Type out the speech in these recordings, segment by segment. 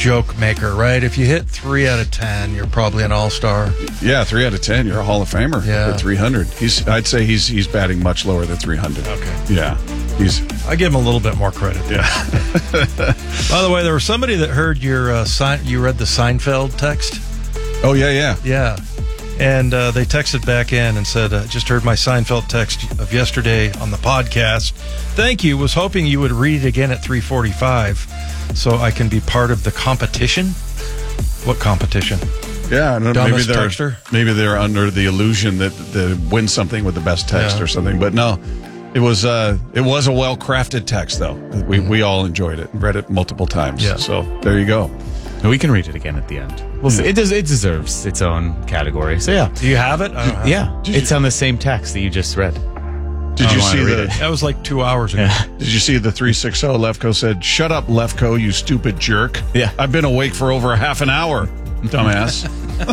joke maker, right? If you hit 3 out of 10, you're probably an all-star. Yeah, 3 out of 10. You're a Hall of Famer at 300. I'd say he's batting much lower than 300. Okay. Yeah. I give him a little bit more credit. Yeah. By the way, there was somebody that heard your you read the Seinfeld text. Oh, yeah. Yeah. And they texted back in and said, just heard my Seinfeld text of yesterday on the podcast. Thank you. Was hoping you would read it again at 3:45 so I can be part of the competition. What competition? Yeah, Dumbest texter? Maybe they're under the illusion that they win something with the best text or something. But no, it was a well-crafted text, though. We all enjoyed it and read it multiple times. Yeah. So there you go. We can read it again at the end. We'll see. It deserves its own category. So yeah. Do you have it? I don't have it. It's on the same text that you just read. Did you see That was like 2 hours ago. Yeah. Did you see the 360? Lefko said, "Shut up, Lefko, you stupid jerk." Yeah. I've been awake for over a half an hour, dumbass.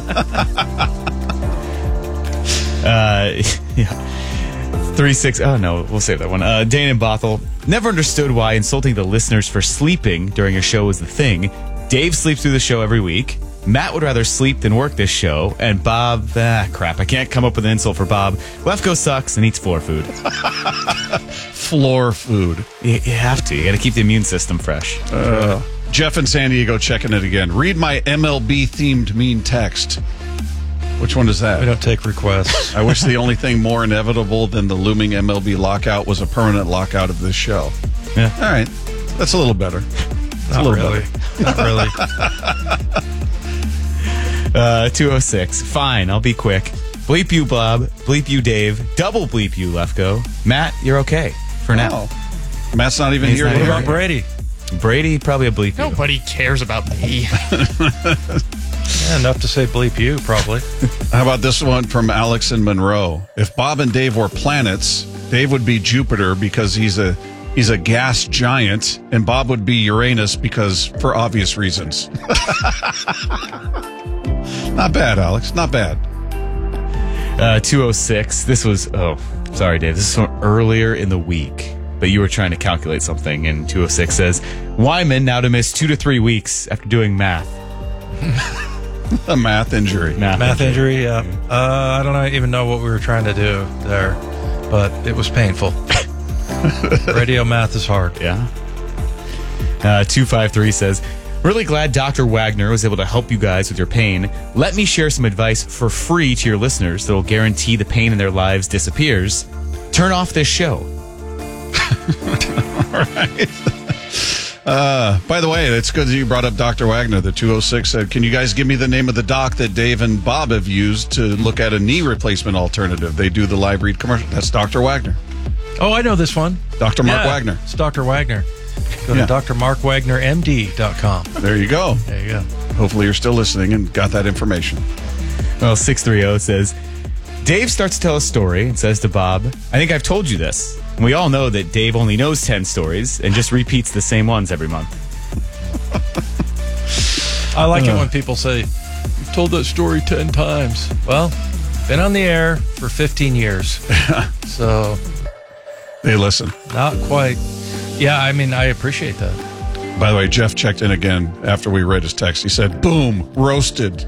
Yeah. 36. Oh no, we'll save that one. Dane and Bothell never understood why insulting the listeners for sleeping during a show was the thing. Dave sleeps through the show every week. Matt would rather sleep than work this show. And Bob, crap, I can't come up with an insult for Bob. Lefko sucks and eats floor food. Floor food. You have to. You got to keep the immune system fresh. Jeff in San Diego checking it again. Read my MLB-themed mean text. Which one is that? We don't take requests. I wish the only thing more inevitable than the looming MLB lockout was a permanent lockout of this show. Yeah. All right. That's a little better. Not really. Not really. 206. Fine, I'll be quick. Bleep you, Bob. Bleep you, Dave. Double bleep you, Lefko. Matt, you're okay for now. Oh. Matt's not even here. not What here. about Brady? Brady, probably a bleep you. Nobody cares about me. Yeah, enough to say bleep you, probably. How about this one from Alex in Monroe? If Bob and Dave were planets, Dave would be Jupiter because he's a gas giant, and Bob would be Uranus because for obvious reasons. Not bad, Alex. Not bad. 206. This was, sorry, Dave. This is from earlier in the week, but you were trying to calculate something, and 206 says, Wyman now to miss 2 to 3 weeks after doing math. A math injury. Math injury, yeah. I don't even know what we were trying to do there, but it was painful. Radio math is hard. Yeah. 253 says, really glad Dr. Wagner was able to help you guys with your pain. Let me share some advice for free to your listeners that will guarantee the pain in their lives disappears. Turn off this show. All right. By the way, it's good that you brought up Dr. Wagner. The 206 said, can you guys give me the name of the doc that Dave and Bob have used to look at a knee replacement alternative? They do the live read commercial. That's Dr. Wagner. Oh, I know this one. Dr. Mark Wagner. It's Dr. Wagner. Go to drmarkwagnermd.com. There you go. There you go. Hopefully you're still listening and got that information. Well, 630 says, Dave starts to tell a story and says to Bob, I think I've told you this. And we all know that Dave only knows 10 stories and just repeats the same ones every month. I like it when people say, you've told that story 10 times. Well, been on the air for 15 years. So, They listen. not quite. Yeah, I mean, I appreciate that. By the way, Jeff checked in again after we read his text. He said, boom, roasted.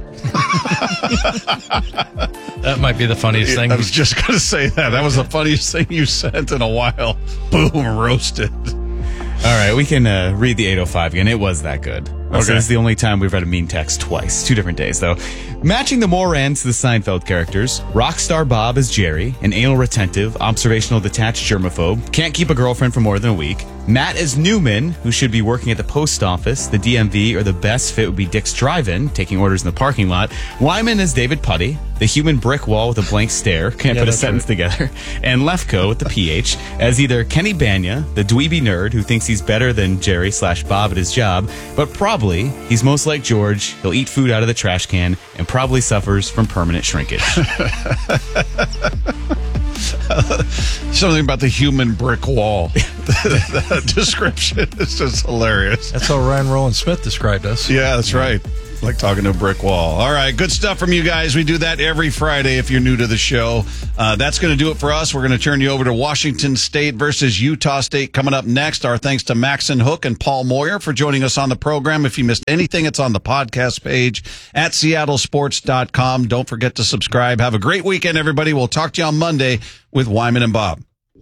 That might be the funniest thing. I was just going to say that. That was the funniest thing you sent in a while. Boom, roasted. All right, we can read the 805 again. It was that good. Okay. This is the only time we've read a mean text twice. 2 different days, though. Matching the Morans to the Seinfeld characters, Rockstar Bob is Jerry, an anal retentive, observational detached germaphobe, can't keep a girlfriend for more than a week. Matt is Newman, who should be working at the post office, the DMV, or the best fit would be Dick's Drive-In, taking orders in the parking lot. Wyman is David Putty, the human brick wall with a blank stare, can't put a sentence together. And Lefko with the PH as either Kenny Banya, the dweeby nerd who thinks he's better than Jerry/Bob at his job, but probably he's most like George, he'll eat food out of the trash can, and probably suffers from permanent shrinkage. Something about the human brick wall. That description is just hilarious. That's how Ryan Roland Smith described us. Yeah, that's right. Like talking to a brick wall. All right, good stuff from you guys. We do that every Friday if you're new to the show. That's going to do it for us. We're going to turn you over to Washington State versus Utah State coming up next. Our thanks to Maxon Hook and Paul Moyer for joining us on the program. If you missed anything, it's on the podcast page at seattlesports.com. Don't forget to subscribe. Have a great weekend, everybody. We'll talk to you on Monday with Wyman and Bob.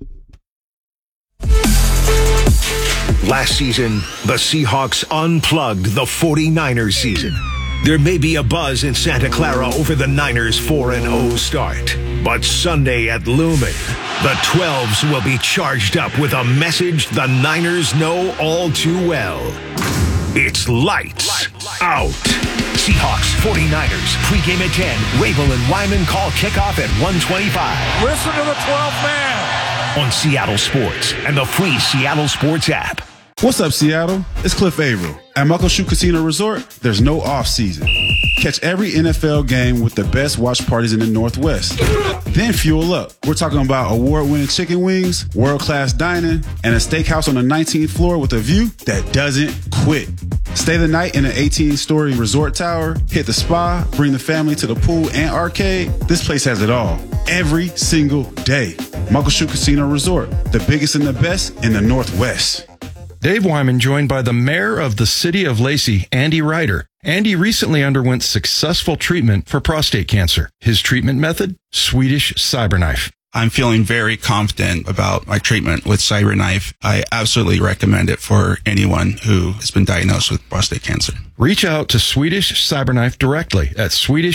Last season, the Seahawks unplugged the 49ers season. There may be a buzz in Santa Clara over the Niners' 4-0 start. But Sunday at Lumen, the 12s will be charged up with a message the Niners know all too well. It's lights out. Seahawks, 49ers, pregame at 10. Rabel and Wyman call kickoff at 1:25. Listen to the 12th man. On Seattle Sports and the free Seattle Sports app. What's up, Seattle? It's Cliff Averill. At Muckleshoot Casino Resort, there's no off-season. Catch every NFL game with the best watch parties in the Northwest. Then fuel up. We're talking about award-winning chicken wings, world-class dining, and a steakhouse on the 19th floor with a view that doesn't quit. Stay the night in an 18-story resort tower, hit the spa, bring the family to the pool and arcade. This place has it all. Every single day. Muckleshoot Casino Resort, the biggest and the best in the Northwest. Dave Wyman joined by the mayor of the city of Lacey, Andy Ryder. Andy recently underwent successful treatment for prostate cancer. His treatment method? Swedish CyberKnife. I'm feeling very confident about my treatment with CyberKnife. I absolutely recommend it for anyone who has been diagnosed with prostate cancer. Reach out to Swedish CyberKnife directly at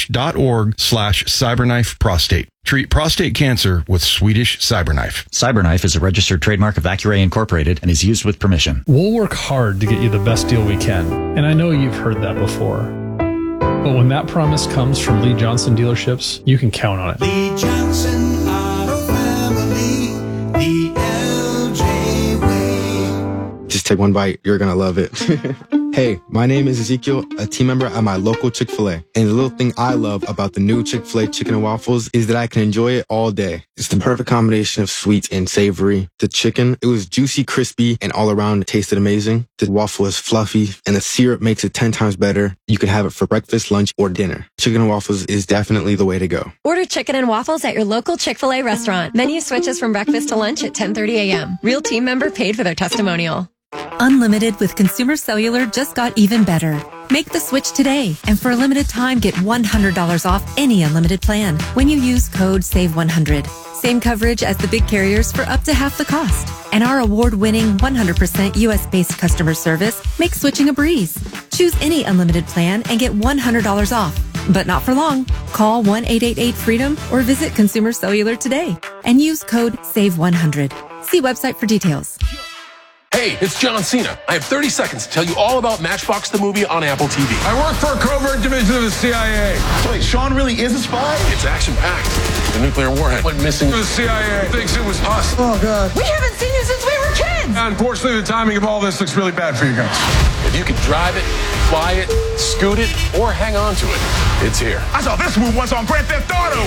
swedish.org/CyberKnife-prostate. Treat prostate cancer with Swedish CyberKnife. CyberKnife is a registered trademark of Accuray Incorporated and is used with permission. We'll work hard to get you the best deal we can, and I know you've heard that before. But when that promise comes from Lee Johnson dealerships, you can count on it. Lee Johnson Auto Family, the LJ way. Just take one bite. You're going to love it. Hey, my name is Ezekiel, a team member at my local Chick-fil-A. And the little thing I love about the new Chick-fil-A chicken and waffles is that I can enjoy it all day. It's the perfect combination of sweet and savory. The chicken, it was juicy, crispy, and all around it tasted amazing. The waffle is fluffy, and the syrup makes it 10 times better. You can have it for breakfast, lunch, or dinner. Chicken and waffles is definitely the way to go. Order chicken and waffles at your local Chick-fil-A restaurant. Menu switches from breakfast to lunch at 10:30 a.m. Real team member paid for their testimonial. Unlimited with Consumer Cellular just got even better. Make the switch today, and for a limited time, get $100 off any unlimited plan when you use code SAVE100. Same coverage as the big carriers for up to half the cost. And our award-winning 100% U.S.-based customer service makes switching a breeze. Choose any unlimited plan and get $100 off. But not for long. Call 1-888-FREEDOM or visit Consumer Cellular today and use code SAVE100. See website for details. Hey, it's John Cena. I have 30 seconds to tell you all about Matchbox the movie on Apple TV. I work for a covert division of the CIA. Wait, Sean really is a spy? It's action-packed. The nuclear warhead went missing. The CIA thinks it was us. Oh, God. We haven't seen you since we were kids! Unfortunately, the timing of all this looks really bad for you guys. If you can drive it, fly it, scoot it, or hang on to it, it's here. I saw this move once on Grand Theft Auto.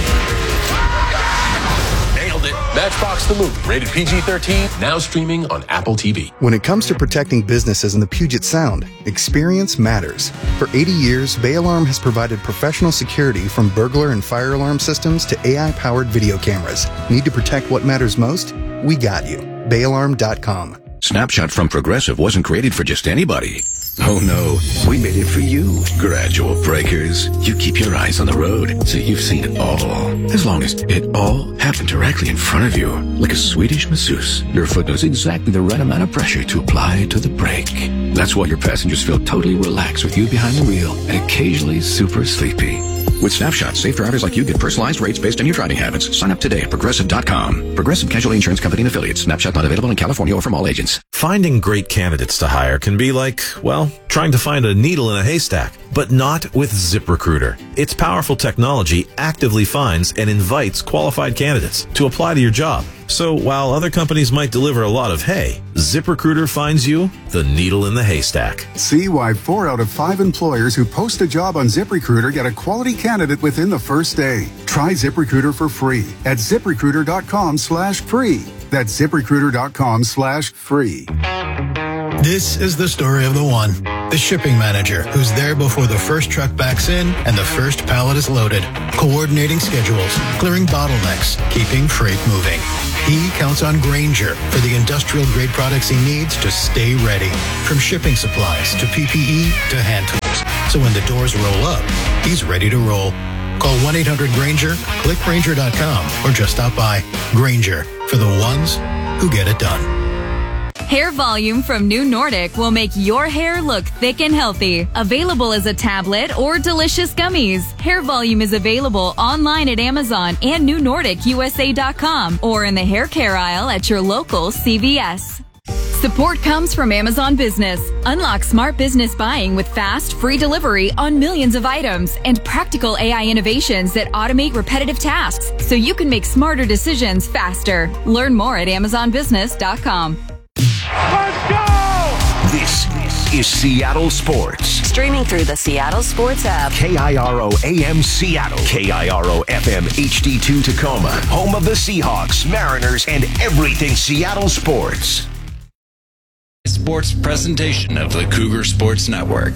Nailed it. Matchbox the movie, rated PG-13, now streaming on Apple TV. When it comes to protecting businesses in the Puget Sound, experience matters. For 80 years, Bay Alarm has provided professional security from burglar and fire alarm systems to AI-powered video cameras. Need to protect what matters most? We got you. BayAlarm.com. Snapshot from Progressive wasn't created for just anybody. Oh no, we made it for you. Gradual breakers. You keep your eyes on the road, so you've seen it all. As long as it all happened directly in front of you. Like a Swedish masseuse, your foot knows exactly the right amount of pressure to apply to the brake. That's why your passengers feel totally relaxed with you behind the wheel and occasionally super sleepy. With Snapshot, safe drivers like you get personalized rates based on your driving habits. Sign up today at Progressive.com. Progressive Casualty Insurance Company and Affiliates. Snapshot not available in California or from all agents. Finding great candidates to hire can be like, well, trying to find a needle in a haystack. But not with ZipRecruiter. Its powerful technology actively finds and invites qualified candidates to apply to your job. So while other companies might deliver a lot of hay, ZipRecruiter finds you the needle in the haystack. See why 4 out of 5 employers who post a job on ZipRecruiter get a quality candidate within the first day. Try ZipRecruiter for free at ZipRecruiter.com/free. That's ZipRecruiter.com/free. This is the story of the one. The shipping manager, who's there before the first truck backs in and the first pallet is loaded, coordinating schedules, clearing bottlenecks, keeping freight moving. He counts on Grainger for the industrial-grade products he needs to stay ready, from shipping supplies to PPE to hand tools. So when the doors roll up, he's ready to roll. Call 1-800-GRAINGER, click Grainger.com, or just stop by. Grainger, for the ones who get it done. Hair Volume from New Nordic will make your hair look thick and healthy. Available as a tablet or delicious gummies. Hair Volume is available online at Amazon and NewNordicUSA.com or in the hair care aisle at your local CVS. Support comes from Amazon Business. Unlock smart business buying with fast, free delivery on millions of items and practical AI innovations that automate repetitive tasks so you can make smarter decisions faster. Learn more at AmazonBusiness.com. Let's go! This is Seattle Sports. Streaming through the Seattle Sports app. KIRO AM Seattle. KIRO FM HD2 Tacoma. Home of the Seahawks, Mariners, and everything Seattle sports. Sports presentation of the Cougar Sports Network.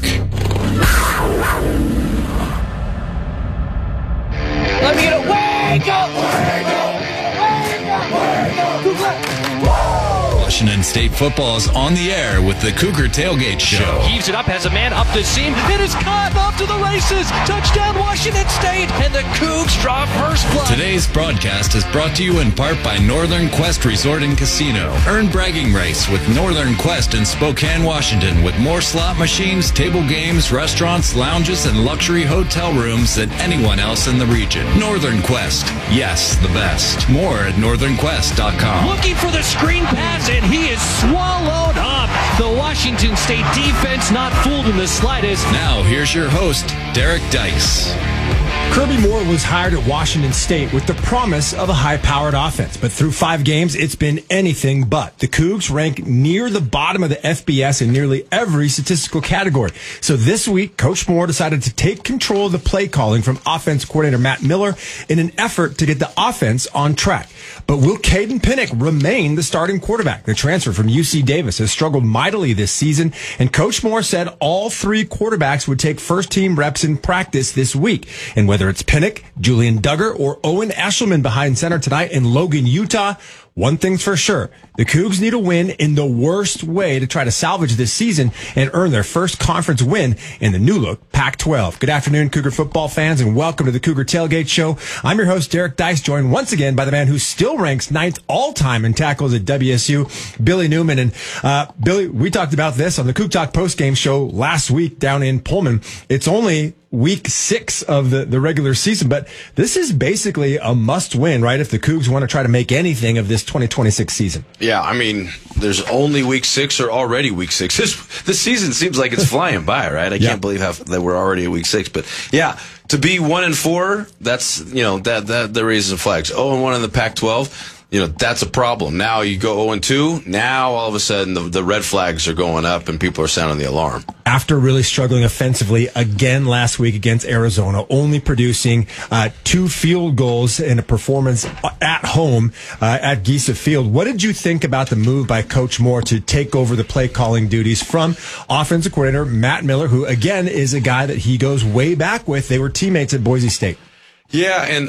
Let me get a wake up! Wake up! Wake up! Wake up! Wake up! Washington State football is on the air with the Cougar Tailgate Show. Heaves it up, has a man up the seam. It is caught, off to the races. Touchdown Washington State, and the Cougs draw first blood. Today's broadcast is brought to you in part by Northern Quest Resort and Casino. Earn bragging rights with Northern Quest in Spokane, Washington, with more slot machines, table games, restaurants, lounges, and luxury hotel rooms than anyone else in the region. Northern Quest, yes, the best. More at northernquest.com. Looking for the screen pass, and he is swallowed up. The Washington State defense not fooled in the slightest. Now, here's your host, Derek Dice. Kirby Moore was hired at Washington State with the promise of a high-powered offense, but through 5 games, it's been anything but. The Cougs rank near the bottom of the FBS in nearly every statistical category. So this week, Coach Moore decided to take control of the play calling from offense coordinator Matt Miller in an effort to get the offense on track. But will Caden Pinnock remain the starting quarterback? The transfer from UC Davis has struggled mightily this season, and Coach Moore said all 3 quarterbacks would take first-team reps in practice this week. And whether it's Pinnock, Julian Duggar, or Owen Eshelman behind center tonight in Logan, Utah, one thing's for sure. The Cougs need a win in the worst way to try to salvage this season and earn their first conference win in the new-look Pac-12. Good afternoon, Cougar football fans, and welcome to the Cougar Tailgate Show. I'm your host, Derek Dice, joined once again by the man who still ranks 9th all-time in tackles at WSU, Billy Newman. And Billy, we talked about this on the Coug Talk postgame show last week down in Pullman. It's only week 6 of the regular season, but this is basically a must-win, right, if the Cougs want to try to make anything of this 2026 season. Yeah, I mean, there's only week 6 or already week 6. This season seems like it's flying by, right? I can't believe that we're already at week 6. But yeah, to be 1-4, that's, that raises flags. 0-1 in the Pac-12. That's a problem. Now you go 0-2. Now all of a sudden the red flags are going up and people are sounding the alarm. After really struggling offensively again last week against Arizona, only producing 2 field goals in a performance at home at Giesa Field. What did you think about the move by Coach Moore to take over the play calling duties from offensive coordinator Matt Miller, who again is a guy that he goes way back with? They were teammates at Boise State. Yeah, and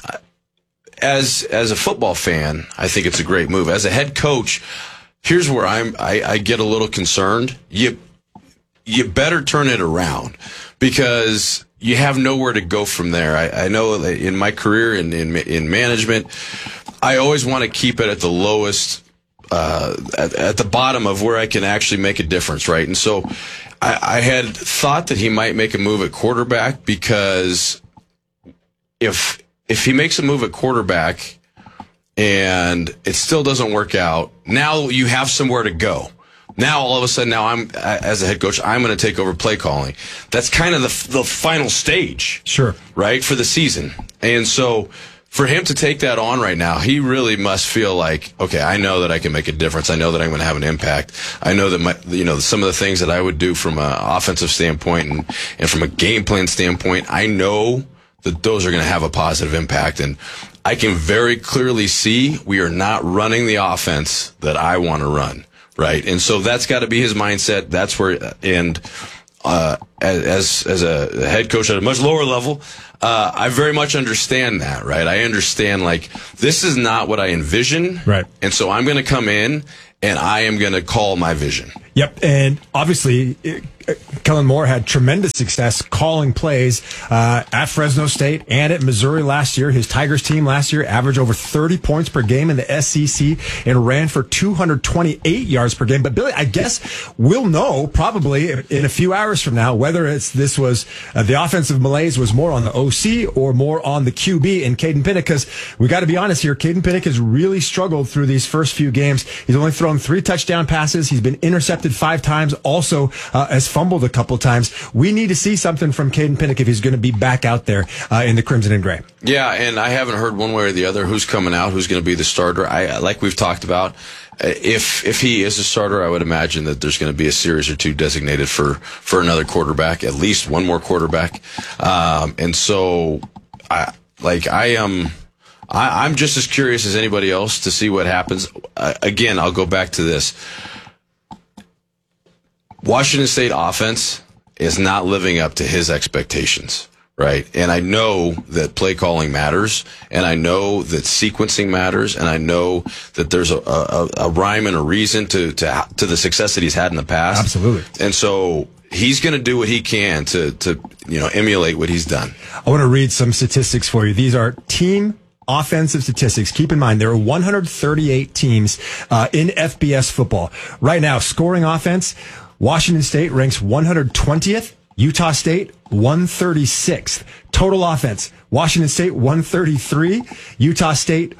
as a football fan, I think it's a great move. As a head coach, here's where I get a little concerned. You better turn it around because you have nowhere to go from there. I know in my career in management, I always want to keep it at the lowest, at the bottom of where I can actually make a difference, right? And so I had thought that he might make a move at quarterback because if he makes a move at quarterback and it still doesn't work out, now you have somewhere to go. Now, all of a sudden, I'm as a head coach, I'm going to take over play calling. That's kind of the final stage. Sure. Right, for the season. And so for him to take that on right now, he really must feel like, okay, I know that I can make a difference. I know that I'm going to have an impact. I know that some of the things that I would do from an offensive standpoint and from a game plan standpoint, I know that those are going to have a positive impact. And I can very clearly see we are not running the offense that I want to run. right? And so that's got to be his mindset. That's where, and as a head coach at a much lower level, I very much understand that, right? I understand, like, this is not what I envision. Right. And so I'm going to come in and I am going to call my vision. Yep, and obviously, Kellen Moore had tremendous success calling plays at Fresno State and at Missouri last year. His Tigers team last year averaged over 30 points per game in the SEC and ran for 228 yards per game. But Billy, I guess we'll know probably in a few hours from now whether this was the offensive malaise was more on the OC or more on the QB in Caden Pinnock, because we got to be honest here, Caden Pinnock has really struggled through these first few games. He's only thrown 3 touchdown passes. He's been intercepted 5 times, also has fumbled a couple times. We need to see something from Caden Pinnock if he's going to be back out there in the Crimson and Gray. Yeah, and I haven't heard one way or the other who's coming out, who's going to be the starter. Like we've talked about, if he is a starter, I would imagine that there's going to be a series or 2 designated for another quarterback, at least one more quarterback. And so I'm just as curious as anybody else to see what happens. Again, I'll go back to this. Washington State offense is not living up to his expectations, right? And I know that play calling matters, and I know that sequencing matters, and I know that there's a rhyme and a reason to the success that he's had in the past. Absolutely. And so he's going to do what he can to emulate what he's done. I want to read some statistics for you. These are team offensive statistics. Keep in mind, there are 138 teams in FBS football. Right now, scoring offense, Washington State ranks 120th, Utah State 136th. Total offense, Washington State 133, Utah State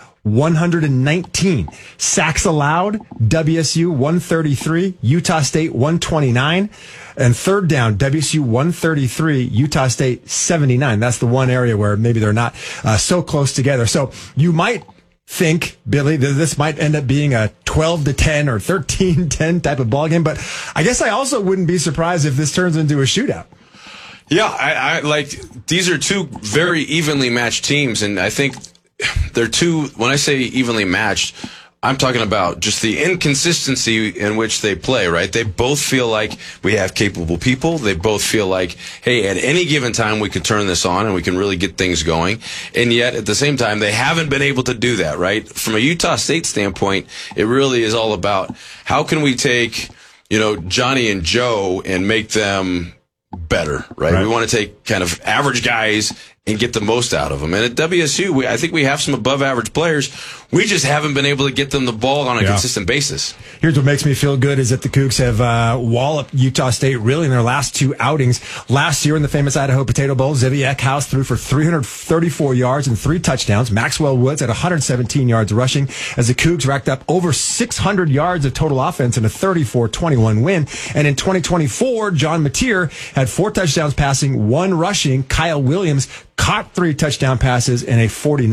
119. Sacks allowed, WSU 133, Utah State 129. And third down, WSU 133, Utah State 79. That's the one area where maybe they're not so close together. So you might think, Billy, that this might end up being a 12-10 or 13-10 type of ball game. But I guess I also wouldn't be surprised if this turns into a shootout. Yeah, I like, these are 2 very evenly matched teams, and I think they're 2, when I say evenly matched, I'm talking about just the inconsistency in which they play, right? They both feel like we have capable people. They both feel like, hey, at any given time we can turn this on and we can really get things going. And yet, at the same time, they haven't been able to do that, right? From a Utah State standpoint, it really is all about how can we take, Johnny and Joe and make them better, right? We want to take kind of average guys and get the most out of them. And at WSU, I think we have some above average players. We just haven't been able to get them the ball on a consistent basis. Here's what makes me feel good is that the Cougs have walloped Utah State really in their last 2 outings. Last year in the famous Idaho Potato Bowl, Xavier Eckhouse threw for 334 yards and 3 touchdowns. Maxwell Woods had 117 yards rushing as the Cougs racked up over 600 yards of total offense in a 34-21 win. And in 2024, John Mateer had 4 touchdowns passing, 1 rushing. Kyle Williams caught 3 touchdown passes in a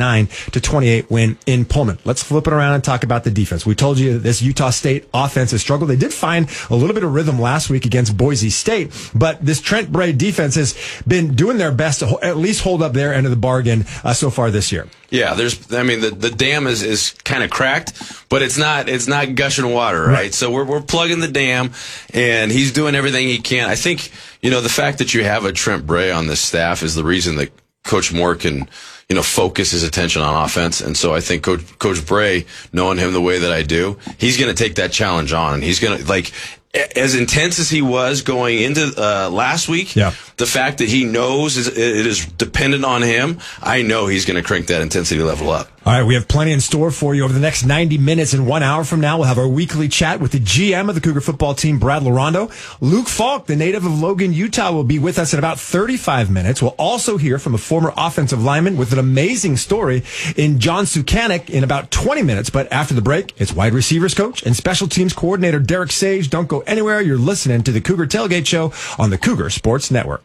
49-28 win in Pullman. Let's flip it around and talk about the defense. We told you that this Utah State offense has struggled. They did find a little bit of rhythm last week against Boise State, but this Trent Bray defense has been doing their best to at least hold up their end of the bargain so far this year. Yeah, the dam is kind of cracked, but it's not gushing water, right? So we're plugging the dam, and he's doing everything he can. I think, the fact that you have a Trent Bray on this staff is the reason that Coach Moore can, focus his attention on offense. And so I think Coach Bray, knowing him the way that I do, he's going to take that challenge on, and he's going to, as intense as he was going into last week, the fact that he knows it is dependent on him, I know he's going to crank that intensity level up. All right, we have plenty in store for you over the next 90 minutes. And 1 hour from now, we'll have our weekly chat with the GM of the Cougar football team, Brad Larondo. Luke Falk, the native of Logan, Utah, will be with us in about 35 minutes. We'll also hear from a former offensive lineman with an amazing story in John Sukanik in about 20 minutes. But after the break, it's wide receivers coach and special teams coordinator Derek Sage. Don't go anywhere. You're listening to the Cougar Tailgate Show on the Cougar Sports Network.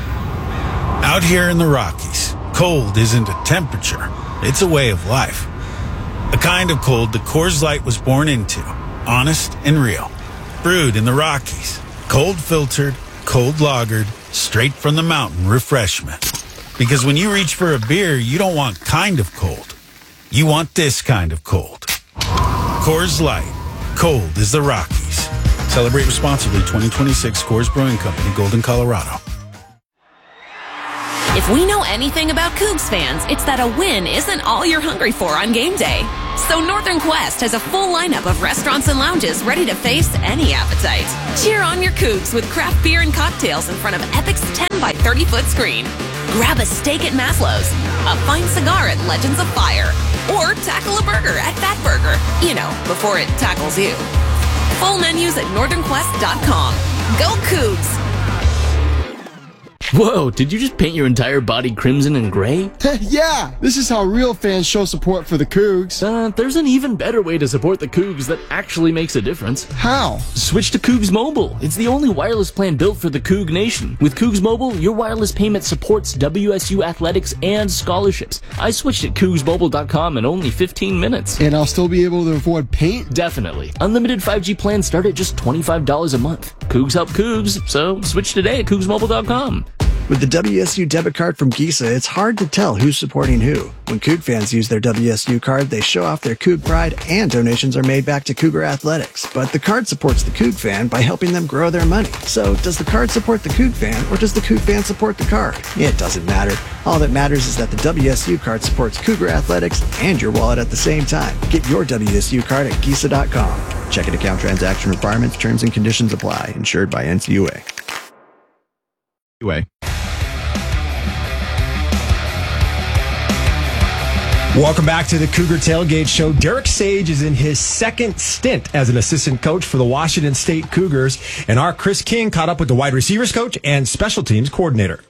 Out here in the Rockies, cold isn't a temperature. It's a way of life. A kind of cold that Coors Light was born into. Honest and real. Brewed in the Rockies. Cold filtered, cold lagered, straight from the mountain refreshment. Because when you reach for a beer, you don't want kind of cold. You want this kind of cold. Coors Light. Cold as the Rockies. Celebrate responsibly. 2026 Coors Brewing Company, Golden, Colorado. If we know anything about Cougs fans, it's that a win isn't all you're hungry for on game day. So Northern Quest has a full lineup of restaurants and lounges ready to face any appetite. Cheer on your Cougs with craft beer and cocktails in front of Epic's 10 by 30-foot screen. Grab a steak at Maslow's, a fine cigar at Legends of Fire, or tackle a burger at Fat Burger, before it tackles you. Full menus at northernquest.com. Go Cougs! Whoa, did you just paint your entire body crimson and gray? Yeah, this is how real fans show support for the Cougs. There's an even better way to support the Cougs that actually makes a difference. How? Switch to Cougs Mobile. It's the only wireless plan built for the Coug Nation. With Cougs Mobile, your wireless payment supports WSU athletics and scholarships. I switched at CougsMobile.com in only 15 minutes. And I'll still be able to afford paint? Definitely. Unlimited 5G plans start at just $25 a month. Cougs help Cougs, so switch today at CougsMobile.com. With the WSU debit card from Gisa, it's hard to tell who's supporting who. When Coug fans use their WSU card, they show off their Coug pride and donations are made back to Cougar Athletics. But the card supports the Coug fan by helping them grow their money. So does the card support the Coug fan or does the Coug fan support the card? It doesn't matter. All that matters is that the WSU card supports Cougar Athletics and your wallet at the same time. Get your WSU card at Gisa.com. Checking account transaction requirements, terms and conditions apply. Insured by NCUA. Welcome back to the Cougar Tailgate Show. Derek Sage is in his second stint as an assistant coach for the Washington State Cougars, and our Chris King caught up with the wide receivers coach and special teams coordinator.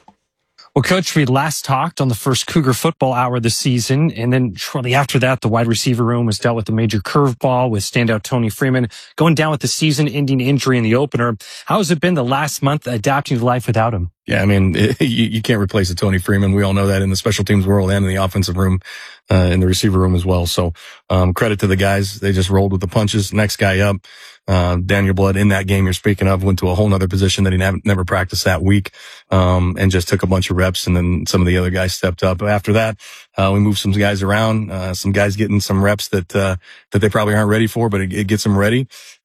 Well, Coach, we last talked on the first Cougar football hour this season, and then shortly after that, the wide receiver room was dealt with a major curveball with standout Tony Freeman going down with the season-ending injury in the opener. How has it been the last month adapting to life without him? Yeah, I mean, you can't replace a Tony Freeman. We all know that in the special teams world and in the offensive room, in the receiver room as well. So, credit to the guys. They just rolled with the punches. Next guy up, Daniel Blood in that game you're speaking of went to a whole nother position that he never practiced that week, and just took a bunch of reps. And then some of the other guys stepped up. After that, we moved some guys around, some guys getting some reps that they probably aren't ready for, but it gets them ready.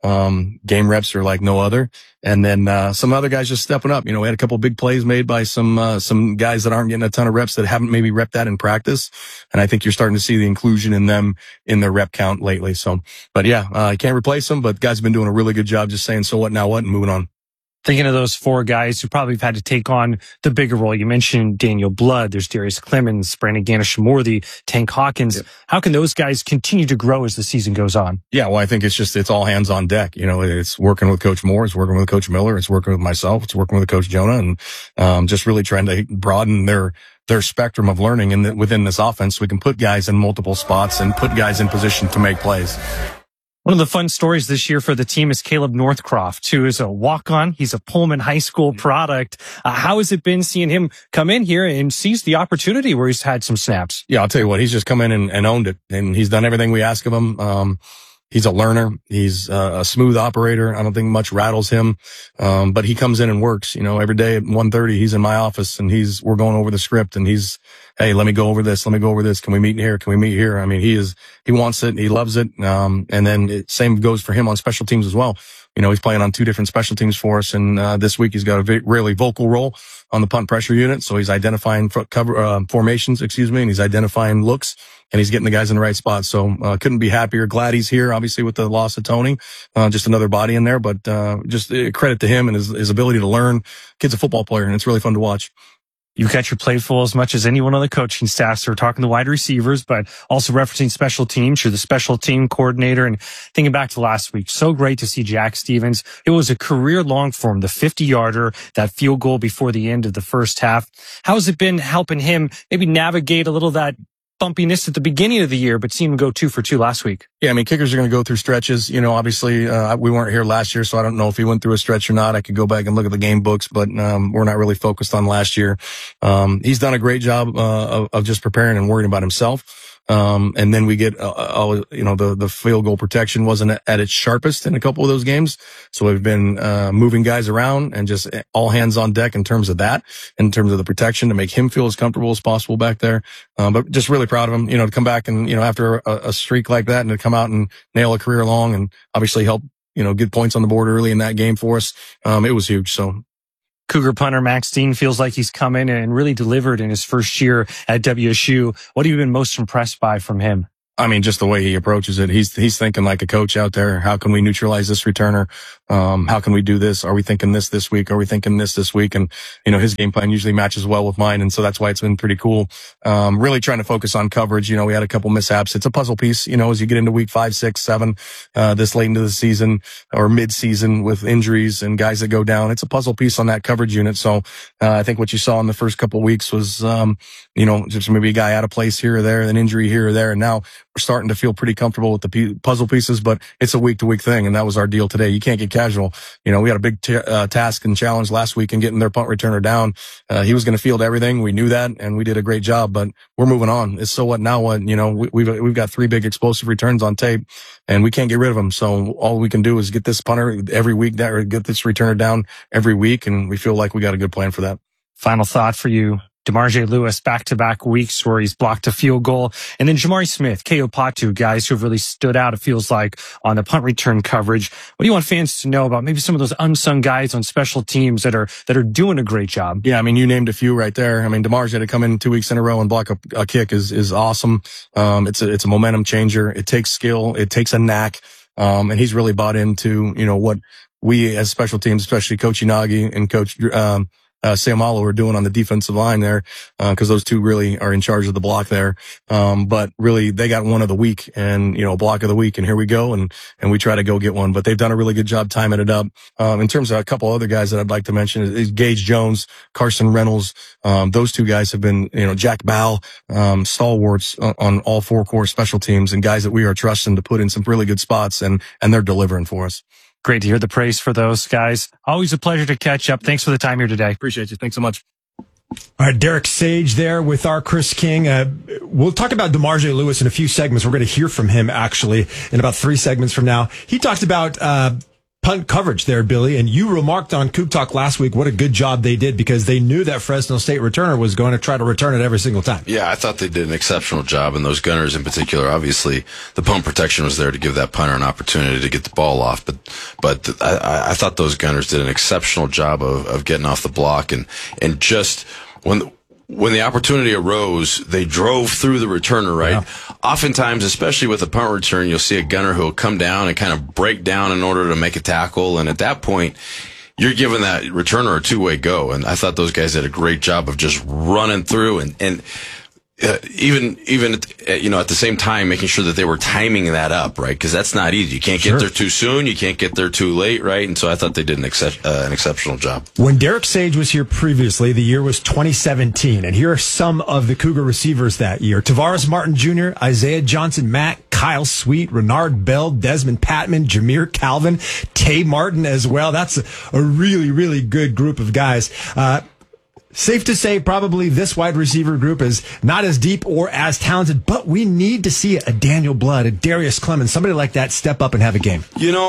Game reps are like no other. And then, some other guys just stepping up. We had a couple of big plays made by some guys that aren't getting a ton of reps that haven't maybe repped that in practice. And I think you're starting to see the inclusion in them in their rep count lately. So, but yeah, I can't replace them, but guys have been doing a really good job just saying, so what, now what, and moving on. Thinking of those four guys who probably have had to take on the bigger role. You mentioned Daniel Blood. There's Darius Clemens, Brandon Ganesha-Morthy, Tank Hawkins. Yep. How can those guys continue to grow as the season goes on? Yeah, well, I think it's all hands on deck. It's working with Coach Moore. It's working with Coach Miller. It's working with myself. It's working with Coach Jonah, and just really trying to broaden their spectrum of learning within this offense. So we can put guys in multiple spots and put guys in position to make plays. One of the fun stories this year for the team is Caleb Northcroft, who is a walk-on. He's a Pullman High School product. How has it been seeing him come in here and seize the opportunity where he's had some snaps? Yeah, I'll tell you what, he's just come in and owned it, and he's done everything we ask of him. He's a learner. He's a smooth operator. I don't think much rattles him. But he comes in and works, every day at 1:30, he's in my office and we're going over the script and hey, let me go over this. Let me go over this. Can we meet here? Can we meet here? I mean, he wants it. He loves it. And then same goes for him on special teams as well. He's playing on two different special teams for us. And, this week he's got a really vocal role on the punt pressure unit. So he's identifying formations, and he's identifying looks and he's getting the guys in the right spot. So, couldn't be happier. Glad he's here, obviously, with the loss of Tony. Just another body in there, but, just credit to him and his ability to learn. Kid's a football player and it's really fun to watch. You've got your plate full as much as anyone on the coaching staff. So we're talking the wide receivers, but also referencing special teams. You're the special team coordinator. And thinking back to last week, so great to see Jack Stevens. It was a career long for him, the 50-yarder, that field goal before the end of the first half. How has it been helping him maybe navigate a little of that bumpiness at the beginning of the year, but seeing him go 2 for 2 last week? Yeah, I mean, kickers are going to go through stretches. Obviously, we weren't here last year, so I don't know if he went through a stretch or not. I could go back and look at the game books, but we're not really focused on last year. He's done a great job of just preparing and worrying about himself. And then we get, the field goal protection wasn't at its sharpest in a couple of those games. So we've been, moving guys around and just all hands on deck in terms of that, in terms of the protection to make him feel as comfortable as possible back there. But just really proud of him, to come back and, after a streak like that and to come out and nail a career long and obviously help good points on the board early in that game for us. It was huge. So Cougar punter Max Dean feels like he's come in and really delivered in his first year at WSU. What have you been most impressed by from him? I mean, just the way he approaches it. He's thinking like a coach out there. How can we neutralize this returner? How can we do this? Are we thinking this week? Are we thinking this week? And, his game plan usually matches well with mine. And so that's why it's been pretty cool. Really trying to focus on coverage. We had a couple mishaps. It's a puzzle piece, as you get into week 5, 6, 7, this late into the season or mid season with injuries and guys that go down. It's a puzzle piece on that coverage unit. So, I think what you saw in the first couple of weeks was, just maybe a guy out of place here or there, an injury here or there. And now we're starting to feel pretty comfortable with the puzzle pieces, but it's a week to week thing. And that was our deal today. You can't get casual. We had a big task and challenge last week in getting their punt returner down. He was going to field everything. We knew that and we did a great job, but we're moving on. It's so what now what, we've got 3 big explosive returns on tape and we can't get rid of them. So all we can do is get this punter every week or get this returner down every week. And we feel like we got a good plan for that. Final thought for you. DeMarge Lewis, back-to-back weeks where he's blocked a field goal. And then Jamari Smith, Keo Patu, guys who have really stood out, it feels like, on the punt return coverage. What do you want fans to know about maybe some of those unsung guys on special teams that are doing a great job? Yeah, I mean, you named a few right there. I mean, DeMarge to come in 2 weeks in a row and block a kick is awesome. It's a momentum changer. It takes skill. It takes a knack. And he's really bought into, what we as special teams, especially Coach Inagi and Coach, Seumalo are doing on the defensive line there, cause those two really are in charge of the block there. But really they got one of the week and, a block of the week and here we go. And we try to go get one, but they've done a really good job timing it up. In terms of a couple other guys that I'd like to mention is Gage Jones, Carson Reynolds. Those two guys have been, Jack Ball, stalwarts on all 4 core special teams and guys that we are trusting to put in some really good spots and they're delivering for us. Great to hear the praise for those guys. Always a pleasure to catch up. Thanks for the time here today. Appreciate you. Thanks so much. All right, Derek Sage there with our Chris King. We'll talk about DeMarge Lewis in a few segments. We're going to hear from him actually in about 3 segments from now. He talked about punt coverage there, Billy, and you remarked on Coug Talk last week what a good job they did because they knew that Fresno State returner was going to try to return it every single time. Yeah, I thought they did an exceptional job, and those gunners in particular, obviously, the punt protection was there to give that punter an opportunity to get the ball off, but I thought those gunners did an exceptional job of getting off the block, and just when the opportunity arose, they drove through the returner, right? Yeah. Oftentimes, especially with a punt return, you'll see a gunner who will come down and kind of break down in order to make a tackle. And at that point, you're giving that returner a 2-way go. And I thought those guys did a great job of just running through and even at the same time making sure that they were timing that up, right? Because that's not easy. You can't get there too soon. You can't get there too late, right? And so I thought they did an exceptional job. When Derek Sage was here previously, the year was 2017, and here are some of the Cougar receivers that year: Tavares Martin Jr., Isaiah Johnson Mack, Kyle Sweet, Renard Bell, Desmond Patman, Jameer Calvin, Tay Martin as well. That's a really, really good group of guys. Safe to say probably this wide receiver group is not as deep or as talented, but we need to see a Daniel Blood, a Darius Clemens, somebody like that step up and have a game.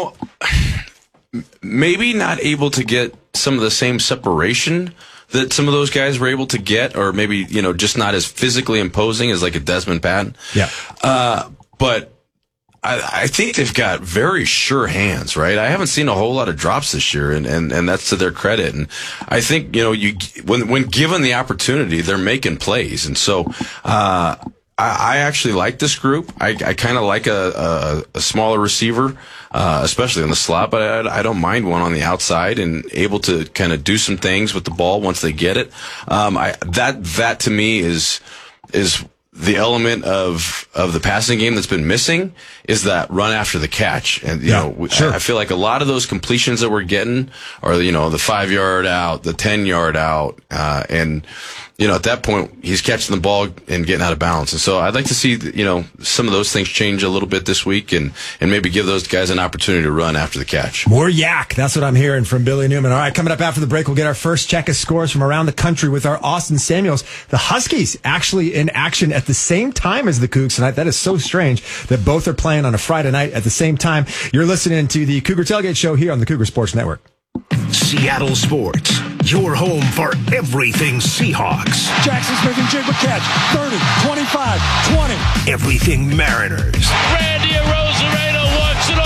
Maybe not able to get some of the same separation that some of those guys were able to get, or maybe, just not as physically imposing as like a Desmond Patton. Yeah. But I think they've got very sure hands, right? I haven't seen a whole lot of drops this year, and that's to their credit. And I think, when given the opportunity, they're making plays. And so, I actually like this group. I kind of like a smaller receiver, especially on the slot, but I don't mind one on the outside and able to kind of do some things with the ball once they get it. That to me is the element of the passing game that's been missing is that run after the catch. And, I feel like a lot of those completions that we're getting are, the 5-yard out, the 10-yard out, and, at that point, he's catching the ball and getting out of bounds. And so I'd like to see, some of those things change a little bit this week and maybe give those guys an opportunity to run after the catch. More yak. That's what I'm hearing from Billy Newman. All right, coming up after the break, we'll get our first check of scores from around the country with our Austin Samuels. The Huskies actually in action at the same time as the Cougs tonight. That is so strange that both are playing on a Friday night at the same time. You're listening to the Cougar Tailgate Show here on the Cougar Sports Network. Seattle Sports, your home for everything Seahawks. Jackson Smith and Jigba catch. 30, 25, 20. Everything Mariners. Randy Arozarena walks it off.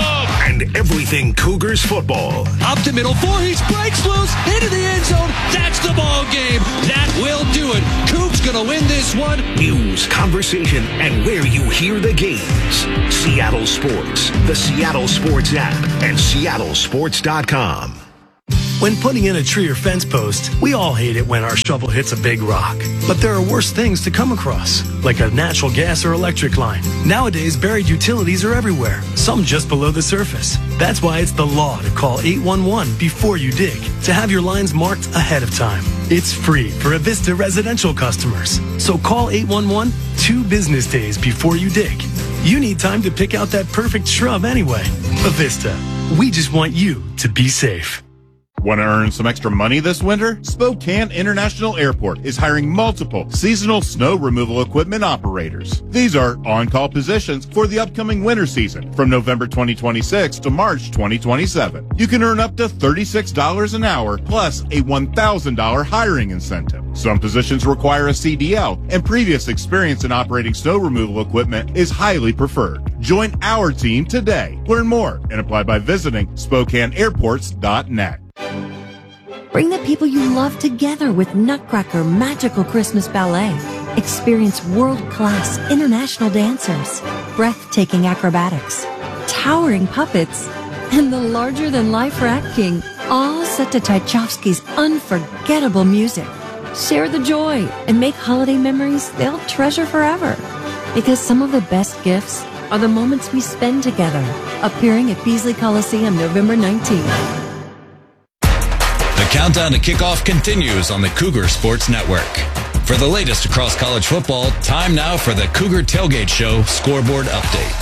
and everything Cougars football. Up the middle, Voorhees breaks loose into the end zone. That's the ball game. That will do it. Cougs gonna win this one. News, conversation, and where you hear the games. Seattle Sports, the Seattle Sports app, and seattlesports.com. When putting in a tree or fence post, we all hate it when our shovel hits a big rock. But there are worse things to come across, like a natural gas or electric line. Nowadays, buried utilities are everywhere, some just below the surface. That's why it's the law to call 811 before you dig, to have your lines marked ahead of time. It's free for Avista residential customers. So call 811 2 business days before you dig. You need time to pick out that perfect shrub anyway. Avista, we just want you to be safe. Want to earn some extra money this winter? Spokane International Airport is hiring multiple seasonal snow removal equipment operators. These are on-call positions for the upcoming winter season from November 2026 to March 2027. You can earn up to $36 an hour plus a $1,000 hiring incentive. Some positions require a CDL, and previous experience in operating snow removal equipment is highly preferred. Join our team today. Learn more and apply by visiting SpokaneAirports.net. Bring the people you love together with Nutcracker Magical Christmas Ballet. Experience world-class international dancers, breathtaking acrobatics, towering puppets, and the larger-than-life Rat King, all set to Tchaikovsky's unforgettable music. Share the joy and make holiday memories they'll treasure forever. Because some of the best gifts are the moments we spend together. Appearing at Beasley Coliseum November 19th. The countdown to kickoff continues on the Cougar Sports Network. For the latest across college football, time now for the Cougar Tailgate Show Scoreboard Update.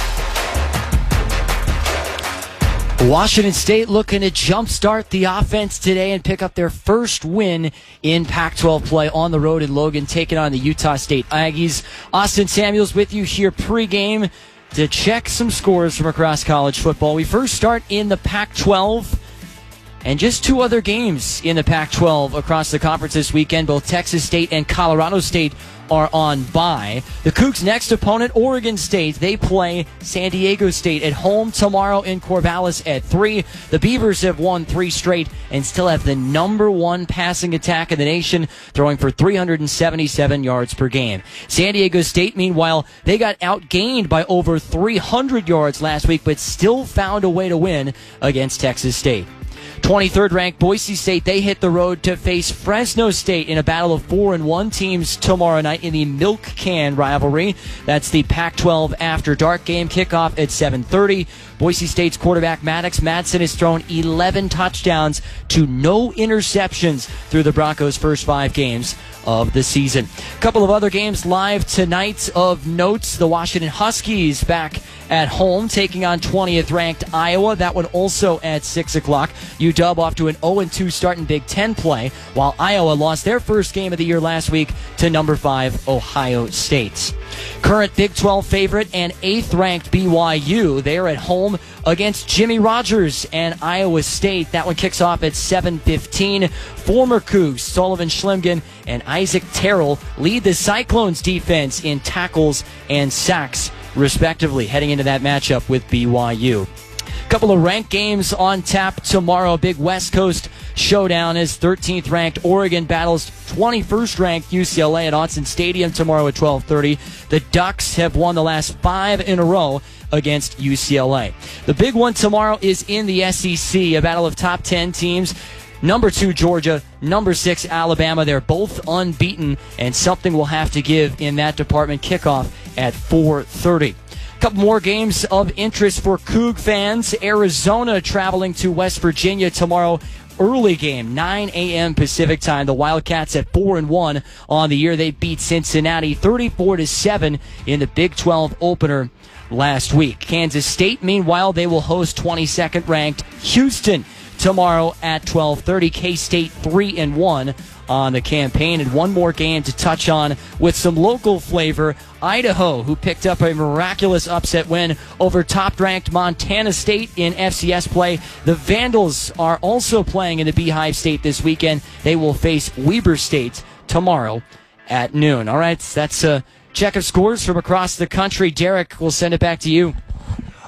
Washington State looking to jumpstart the offense today and pick up their first win in Pac-12 play on the road in Logan, taking on the Utah State Aggies. Austin Samuels with you here pregame to check some scores from across college football. We first start in the Pac-12. And just two other games in the Pac-12 across the conference this weekend. Both Texas State and Colorado State are on bye. The Cougs' next opponent, Oregon State. They play San Diego State at home tomorrow in Corvallis at 3. The Beavers have won 3 straight and still have the number 1 passing attack in the nation, throwing for 377 yards per game. San Diego State, meanwhile, they got outgained by over 300 yards last week, but still found a way to win against Texas State. 23rd ranked Boise State, they hit the road to face Fresno State in a battle of 4-1 teams tomorrow night in the Milk Can rivalry. That's the Pac-12 After Dark game, kickoff at 7:30. Boise State's quarterback Maddox Madsen has thrown 11 touchdowns to no interceptions through the Broncos' first 5 games of the season. A couple of other games live tonight of notes. The Washington Huskies back at home, taking on 20th ranked Iowa. That one also at 6 o'clock. UW off to an 0-2 start in Big Ten play, while Iowa lost their first game of the year last week to number 5 Ohio State. Current Big 12 favorite and 8th ranked BYU. They are at home against Jimmy Rogers and Iowa State. That one kicks off at 7:15. Former Cougs Sullivan Schlimgen and Isaac Terrell lead the Cyclones defense in tackles and sacks, respectively, heading into that matchup with BYU. Couple of ranked games on tap tomorrow. Big West Coast showdown as 13th ranked Oregon battles 21st ranked UCLA at Autzen Stadium tomorrow at 12:30. The Ducks have won the last 5 in a row against UCLA. The big one tomorrow is in the SEC, a battle of top 10 teams. Number 2 Georgia, number 6 Alabama. They're both unbeaten, and something will have to give in that department. Kickoff at 4:30. Couple more games of interest for Coug fans. Arizona traveling to West Virginia tomorrow. Early game, 9 a.m. Pacific time. The Wildcats at 4-1 on the year. They beat Cincinnati 34-7 in the Big 12 opener last week. Kansas State, meanwhile, they will host 22nd ranked Houston tomorrow at 12:30. K-State 3-1 on the campaign. And one more game to touch on with some local flavor. Idaho, who picked up a miraculous upset win over top-ranked Montana State in FCS play. The Vandals are also playing in the Beehive State this weekend. They will face Weber State tomorrow at noon. All right, that's a check of scores from across the country. Derek, we'll send it back to you.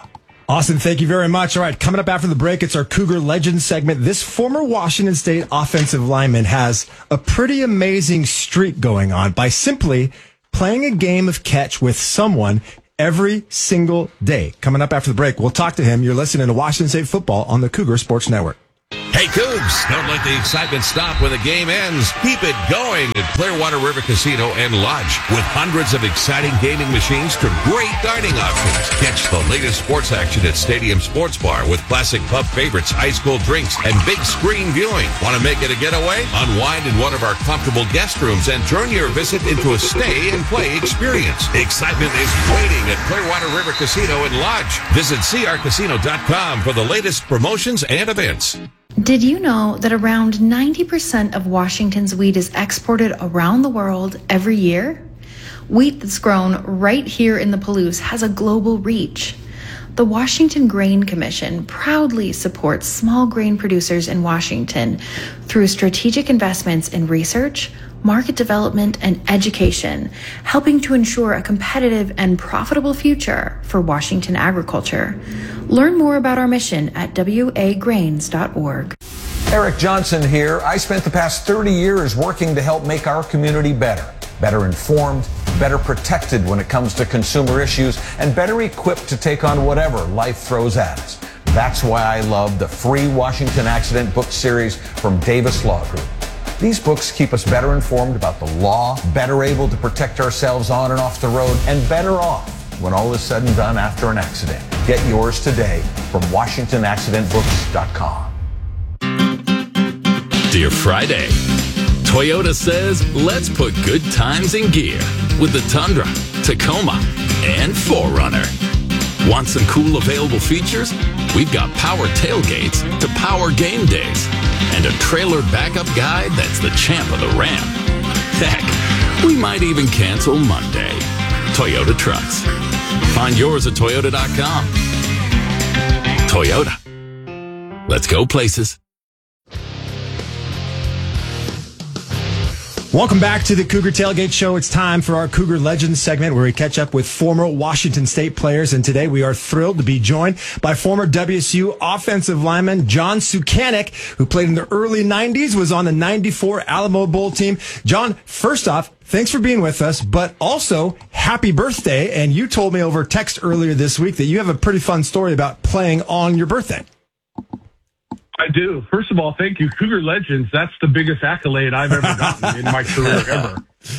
Austin, thank you very much. All right, coming up after the break, it's our Cougar Legends segment. This former Washington State offensive lineman has a pretty amazing streak going on by simply playing a game of catch with someone every single day. Coming up after the break, we'll talk to him. You're listening to Washington State Football on the Cougar Sports Network. Hey, Cougs, don't let the excitement stop when the game ends. Keep it going at Clearwater River Casino and Lodge. With hundreds of exciting gaming machines to great dining options. Catch the latest sports action at Stadium Sports Bar with classic pub favorites, ice cold drinks, and big screen viewing. Want to make it a getaway? Unwind in one of our comfortable guest rooms and turn your visit into a stay and play experience. Excitement is waiting at Clearwater River Casino and Lodge. Visit crcasino.com for the latest promotions and events. Did you know that around 90% of Washington's wheat is exported around the world every year? Wheat that's grown right here in the Palouse has a global reach. The Washington Grain Commission proudly supports small grain producers in Washington through strategic investments in research, market development, and education, helping to ensure a competitive and profitable future for Washington agriculture. Learn more about our mission at wagrains.org. Eric Johnson here. I spent the past 30 years working to help make our community better informed, better protected when it comes to consumer issues, and better equipped to take on whatever life throws at us. That's why I love the free Washington Accident book series from Davis Law Group. These books keep us better informed about the law, better able to protect ourselves on and off the road, and better off when all is said and done after an accident. Get yours today from WashingtonAccidentBooks.com. Dear Friday, Toyota says let's put good times in gear with the Tundra, Tacoma, and 4Runner. Want some cool available features? We've got power tailgates to power game days and a trailer backup guide that's the champ of the ramp. Heck, we might even cancel Monday. Toyota Trucks. Find yours at Toyota.com. Toyota. Let's go places. Welcome back to the Cougar Tailgate Show. It's time for our Cougar Legends segment where we catch up with former Washington State players. And today we are thrilled to be joined by former WSU offensive lineman John Sukanik, who played in the early 90s, was on the 94 Alamo Bowl team. John, first off, thanks for being with us, but also happy birthday. And you told me over text earlier this week that you have a pretty fun story about playing on your birthday. I do. First of all, thank you. Cougar Legends, that's the biggest accolade I've ever gotten in my career ever.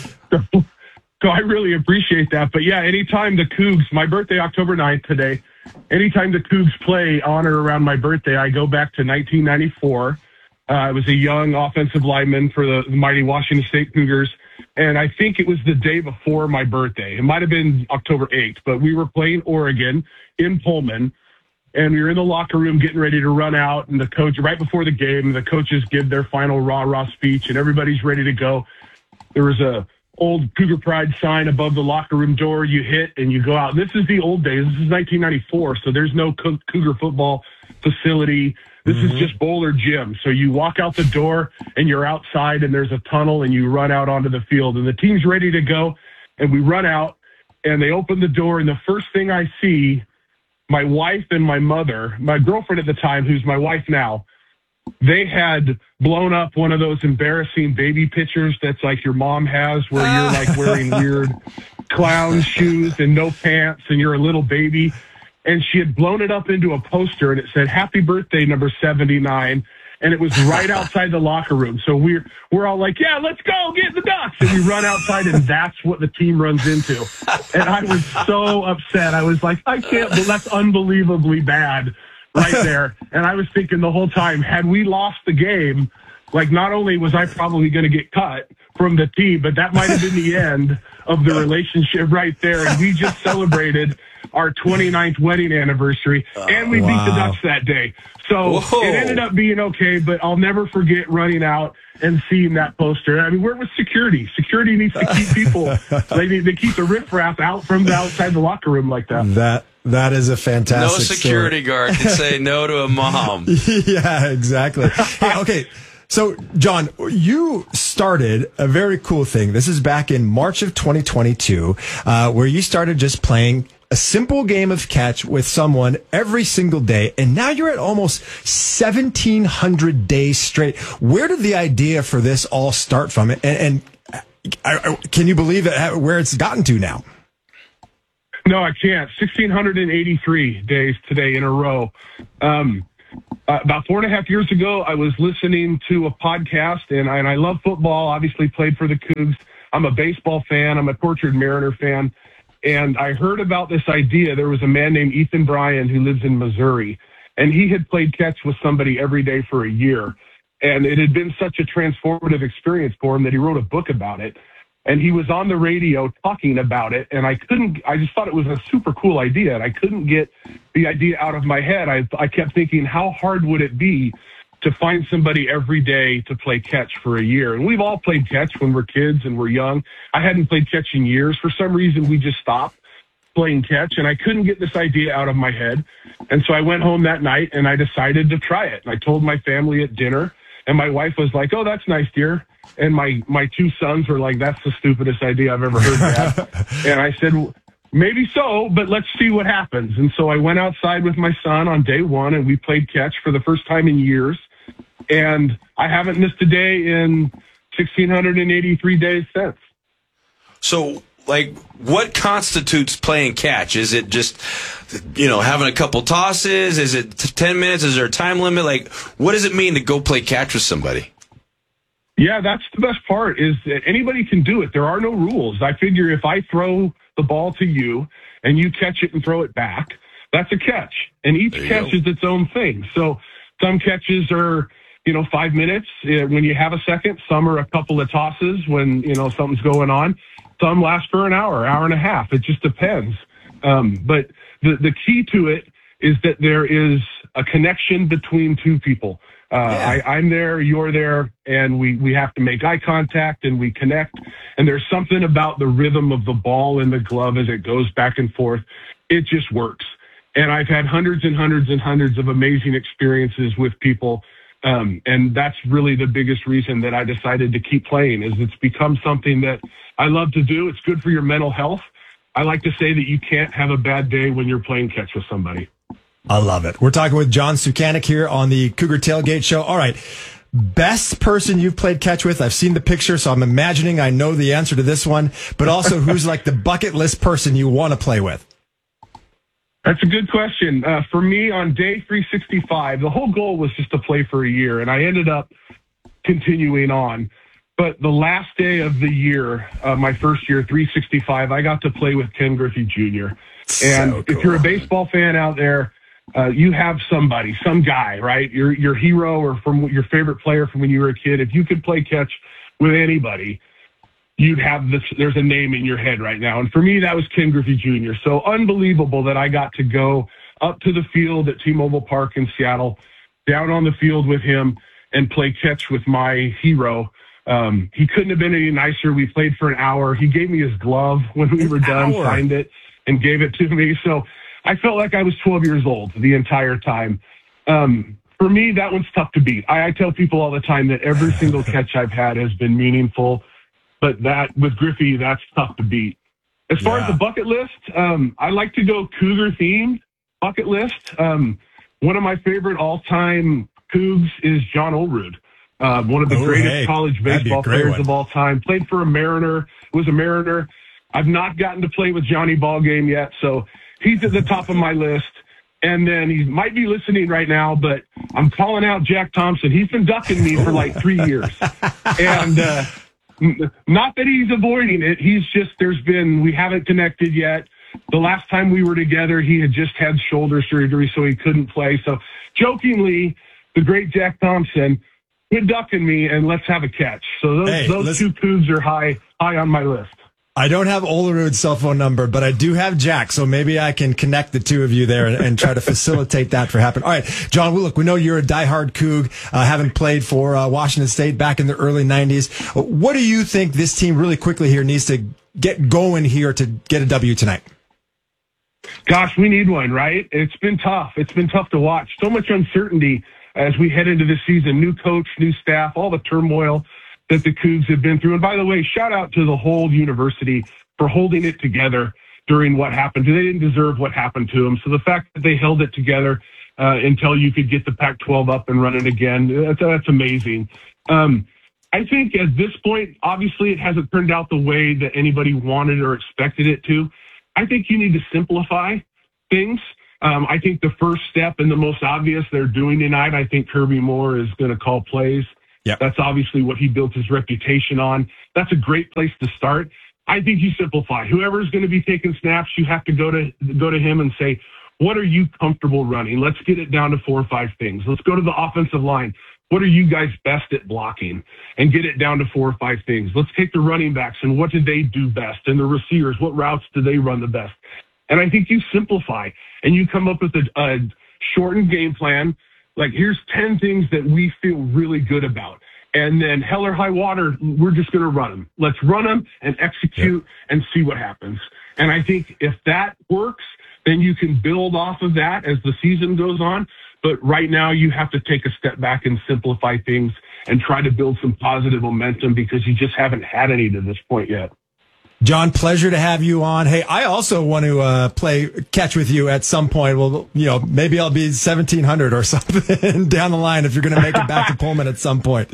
So I really appreciate that. But yeah, anytime the Cougs, my birthday, October 9th today, anytime the Cougs play on or around my birthday, I go back to 1994. I was a young offensive lineman for the mighty Washington State Cougars. And I think it was the day before my birthday. It might have been October 8th, but we were playing Oregon in Pullman. And we were in the locker room getting ready to run out, and the coach, right before the game, the coaches give their final rah-rah speech, and everybody's ready to go. There was a old Cougar Pride sign above the locker room door. You hit, and you go out. This is the old days. This is 1994, so there's no Cougar football facility. This is just Bowler Gym. So you walk out the door, and you're outside, and there's a tunnel, and you run out onto the field. And the team's ready to go, and we run out, and they open the door, and the first thing I see, my wife and my mother, my girlfriend at the time, who's my wife now, they had blown up one of those embarrassing baby pictures that's like your mom has, where you're like wearing weird clown shoes and no pants and you're a little baby. And she had blown it up into a poster and it said, "Happy birthday, number 79. And it was right outside the locker room. So we're all like, yeah, let's go get the Ducks. And we run outside, and that's what the team runs into. And I was so upset. I was like, I can't, that's unbelievably bad right there. And I was thinking the whole time, had we lost the game, like not only was I probably going to get cut from the team, but that might have been the end of the relationship right there. And we just celebrated our 29th wedding anniversary, and we beat the Ducks that day. So it ended up being okay, but I'll never forget running out and seeing that poster. I mean, where was security? Security needs to keep people, they keep the riffraff out from the outside the locker room like that. That is a fantastic No security guard can say no to a mom. Yeah, exactly. Hey, okay. So, John, you started a very cool thing. This is back in March of 2022, where you started just playing a simple game of catch with someone every single day, and now you're at almost 1,700 days straight. Where did the idea for this all start from? And can you believe it, where it's gotten to now? No, I can't. 1,683 days today in a row. About 4.5 years ago, I was listening to a podcast, and I love football, obviously played for the Cougs. I'm a baseball fan. I'm a tortured Mariner fan. And I heard about this idea. There was a man named Ethan Bryan who lives in Missouri, and he had played catch with somebody every day for a year. And it had been such a transformative experience for him that he wrote a book about it. And he was on the radio talking about it, and I just thought it was a super cool idea, and I couldn't get the idea out of my head. I kept thinking, how hard would it be to find somebody every day to play catch for a year? And we've all played catch when we're kids and we're young. I hadn't played catch in years. For some reason, we just stopped playing catch, and I couldn't get this idea out of my head. And so I went home that night, and I decided to try it. And I told my family at dinner, and my wife was like, "Oh, that's nice, dear." And my two sons were like, "That's the stupidest idea I've ever heard, Dad." And I said, well, maybe so, but let's see what happens. And so I went outside with my son on day one, and we played catch for the first time in years. And I haven't missed a day in 1,683 days since. So, like, what constitutes playing catch? Is it just, having a couple tosses? Is it 10 minutes? Is there a time limit? Like, what does it mean to go play catch with somebody? Yeah, that's the best part, is that anybody can do it. There are no rules. I figure if I throw the ball to you and you catch it and throw it back, that's a catch. And each catch is its own thing. So some catches are, 5 minutes when you have a second. Some are a couple of tosses when, something's going on. Some last for an hour and a half. It just depends. But the key to it is that there is a connection between two people. I'm there, you're there, and we have to make eye contact and we connect. And there's something about the rhythm of the ball in the glove as it goes back and forth. It just works. And I've had hundreds and hundreds and hundreds of amazing experiences with people. And that's really the biggest reason that I decided to keep playing, is it's become something that I love to do. It's good for your mental health. I like to say that you can't have a bad day when you're playing catch with somebody. I love it. We're talking with John Sukanic here on the Cougar Tailgate Show. All right. Best person you've played catch with? I've seen the picture, so I'm imagining I know the answer to this one. But also, who's like the bucket list person you want to play with? That's a good question. For me, on day 365, the whole goal was just to play for a year, and I ended up continuing on. But the last day of the year, my first year, 365, I got to play with Ken Griffey Jr. And if you're a baseball fan out there, you have somebody, some guy, right? Your hero or from your favorite player from when you were a kid. If you could play catch with anybody, you'd have this. There's a name in your head right now. And for me, that was Ken Griffey Jr. So unbelievable that I got to go up to the field at T-Mobile Park in Seattle, down on the field with him and play catch with my hero. He couldn't have been any nicer. We played for an hour. He gave me his glove when we were done, signed it, and gave it to me. So I felt like I was 12 years old the entire time. For me, that one's tough to beat. I tell people all the time that every single catch I've had has been meaningful, but that with Griffey, that's tough to beat. As far as the bucket list, I like to go Cougar themed bucket list. One of my favorite all-time Cougs is John Olerud. One of the greatest college baseball players of all time. Played for a Mariner, was a Mariner. I've not gotten to play with Johnny Ballgame yet, so he's at the top of my list. And then he might be listening right now, but I'm calling out Jack Thompson. He's been ducking me for like 3 years. And not that he's avoiding it. He's just, we haven't connected yet. The last time we were together, he had just had shoulder surgery, so he couldn't play. So jokingly, the great Jack Thompson, quit ducking me and let's have a catch. So those two Cougs are high on my list. I don't have Olerud's cell phone number, but I do have Jack, so maybe I can connect the two of you there and try to facilitate that for happening. All right, John, look, we know you're a diehard Coug, having played for Washington State back in the early 90s. What do you think this team really quickly here needs to get going here to get a W tonight? Gosh, we need one, right? It's been tough. It's been tough to watch. So much uncertainty as we head into this season. New coach, new staff, all the turmoil that the Cougs have been through. And by the way, shout out to the whole university for holding it together during what happened. They didn't deserve what happened to them. So the fact that they held it together until you could get the Pac-12 up and running again, that's amazing. I think at this point, obviously it hasn't turned out the way that anybody wanted or expected it to. I think you need to simplify things. I think the first step and the most obvious they're doing tonight, I think Kirby Moore is going to call plays. Yep. That's obviously what he built his reputation on. That's a great place to start. I think you simplify. Whoever's going to be taking snaps, you have to go to him and say, what are you comfortable running? Let's get it down to 4 or 5 things. Let's go to the offensive line. What are you guys best at blocking? And get it down to 4 or 5 things. Let's take the running backs and what did they do best? And the receivers, what routes do they run the best? And I think you simplify and you come up with a shortened game plan. Like, here's 10 things that we feel really good about. And then hell or high water, we're just going to run them. Let's run them and execute and see what happens. And I think if that works, then you can build off of that as the season goes on. But right now you have to take a step back and simplify things and try to build some positive momentum because you just haven't had any to this point yet. John, pleasure to have you on. Hey, I also want to play catch with you at some point. Well, maybe I'll be 1,700 or something down the line if you're going to make it back to Pullman at some point.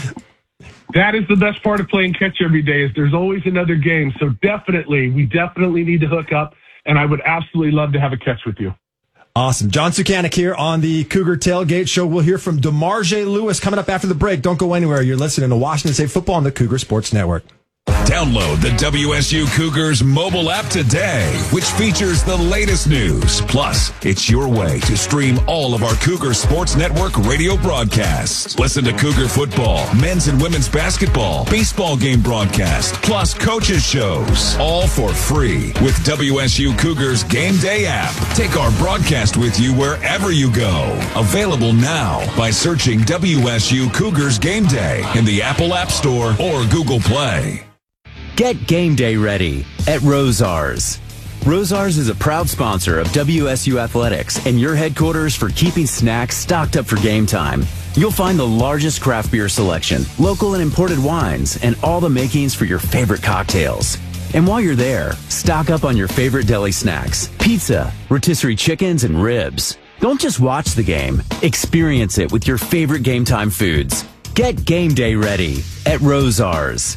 That is the best part of playing catch every day is there's always another game. So we definitely need to hook up, and I would absolutely love to have a catch with you. Awesome. John Sukanic here on the Cougar Tailgate Show. We'll hear from DeMarge Lewis coming up after the break. Don't go anywhere. You're listening to Washington State Football on the Cougar Sports Network. Download the WSU Cougars mobile app today, which features the latest news. Plus, it's your way to stream all of our Cougar Sports Network radio broadcasts. Listen to Cougar football, men's and women's basketball, baseball game broadcast, plus coaches shows, all for free with WSU Cougars Game Day app. Take our broadcast with you wherever you go. Available now by searching WSU Cougars Game Day in the Apple App Store or Google Play. Get game day ready at Rosars. Rosars is a proud sponsor of WSU Athletics and your headquarters for keeping snacks stocked up for game time. You'll find the largest craft beer selection, local and imported wines, and all the makings for your favorite cocktails. And while you're there, stock up on your favorite deli snacks, pizza, rotisserie chickens, and ribs. Don't just watch the game. Experience it with your favorite game time foods. Get game day ready at Rosars.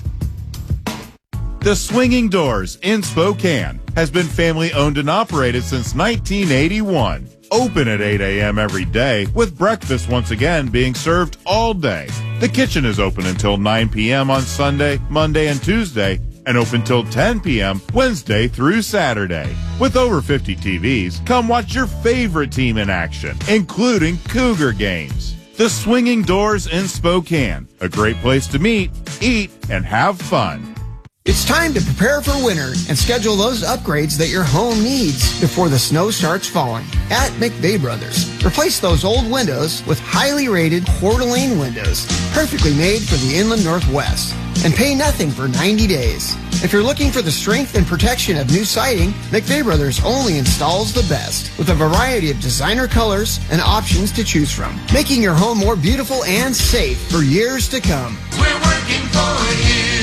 The Swinging Doors in Spokane has been family owned and operated since 1981. Open at 8 a.m. every day, with breakfast once again being served all day. The kitchen is open until 9 p.m. on Sunday, Monday, and Tuesday, and open till 10 p.m. Wednesday through Saturday. With over 50 TVs, come watch your favorite team in action, including Cougar games. The Swinging Doors in Spokane, a great place to meet, eat, and have fun. It's time to prepare for winter and schedule those upgrades that your home needs before the snow starts falling. At McVeigh Brothers, replace those old windows with highly rated Coeur d'Alene windows, perfectly made for the inland Northwest, and pay nothing for 90 days. If you're looking for the strength and protection of new siding, McVeigh Brothers only installs the best, with a variety of designer colors and options to choose from, making your home more beautiful and safe for years to come. We're working for you.